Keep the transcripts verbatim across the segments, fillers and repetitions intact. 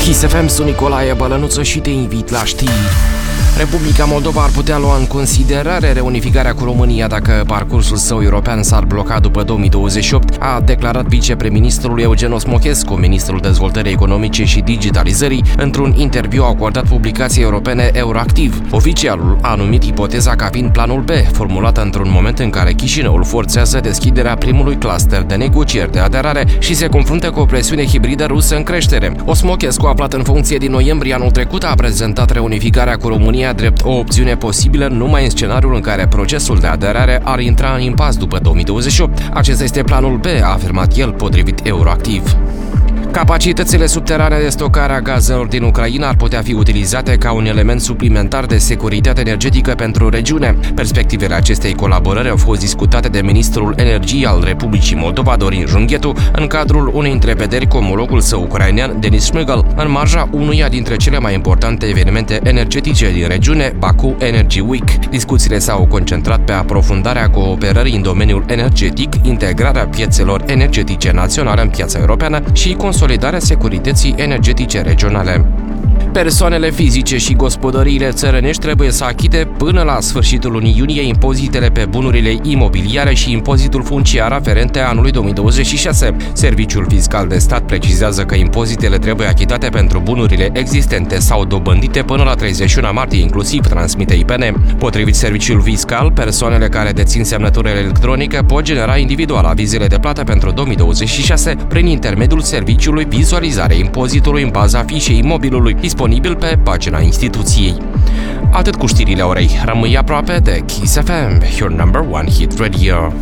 Kiss F M, sunt Nicolae Bălănuță și te invit la știri. Republica Moldova ar putea lua în considerare reunificarea cu România dacă parcursul său european s-ar bloca după două mii douăzeci și opt, a declarat vicepreministrul Eugen Osmochescu, ministrul dezvoltării economice și digitalizării, într-un interviu acordat publicației europene Euractiv. Oficialul a numit ipoteza ca fiind planul B, formulată într-un moment în care Chișinăul forțează deschiderea primului cluster de negocieri de aderare și se confruntă cu o presiune hibridă rusă în creștere. Osmochescu, aflat în funcție din noiembrie anul trecut, a prezentat reunificarea cu România drept o opțiune posibilă numai în scenariul în care procesul de aderare ar intra în impas după două mii douăzeci și opt. Acesta este planul B, a afirmat el, potrivit Euroactiv. Capacitățile subterane de stocare a gazelor din Ucraina ar putea fi utilizate ca un element suplimentar de securitate energetică pentru regiune. Perspectivele acestei colaborări au fost discutate de ministrul energiei al Republicii Moldova, Dorin Junghetu, în cadrul unei întrevederi cu omologul său ucrainean, Denis Shmyhal, în marja unuia dintre cele mai importante evenimente energetice din regiune, Baku Energy Week. Discuțiile s-au concentrat pe aprofundarea cooperării în domeniul energetic, integrarea piețelor energetice naționale în piața europeană și consolidarea securității energetice regionale. Persoanele fizice și gospodăriile țărănești trebuie să achite până la sfârșitul lunii iunie impozitele pe bunurile imobiliare și impozitul funciar aferente anului două mii douăzeci și șase. Serviciul Fiscal de Stat precizează că impozitele trebuie achitate pentru bunurile existente sau dobândite până la treizeci și unu martie inclusiv, transmite I P N. Potrivit Serviciul Fiscal, persoanele care dețin semnătură electronică pot genera individual avizele de plată pentru două mii douăzeci și șase prin intermediul serviciului Vizualizare impozitului în baza fișei imobilului, disponibil pe pagina instituției. Atât cu știrile orei. Rămâi aproape de Kiss F M, your number one hit radio.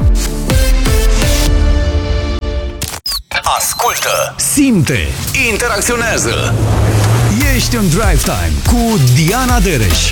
Ascultă, simte, interacționează. Ești în Drive Time cu Diana Dereș.